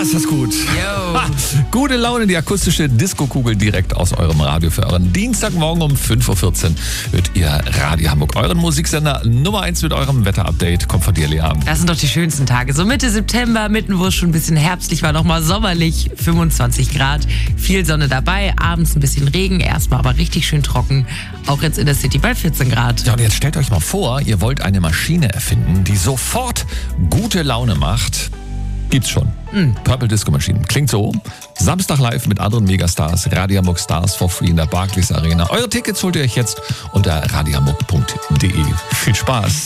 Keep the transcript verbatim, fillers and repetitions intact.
ist das gut. Yo. Ha, gute Laune, die akustische Disco-Kugel direkt aus eurem Radio für euren Dienstagmorgen um fünf Uhr vierzehn wird ihr Radio Hamburg, euren Musiksender Nummer eins mit eurem Wetter-Update. Kommt von dir, Lea. Das sind doch die schönsten Tage. So Mitte September, mitten wo es schon ein bisschen herbstlich war, nochmal sommerlich, fünfundzwanzig Grad, viel Sonne dabei, abends ein bisschen Regen, erstmal aber richtig schön trocken, auch jetzt in der City bei vierzehn Grad. Ja, und jetzt stellt euch mal vor, ihr wollt eine Maschine erfinden, die sofort gute Laune macht. Gibt's schon. Mm. Purple Disco Machine. Klingt so. Samstag live mit anderen Megastars. Radio Hamburg Stars for free in der Barclays Arena. Eure Tickets holt ihr euch jetzt unter radio hamburg punkt de. Viel Spaß.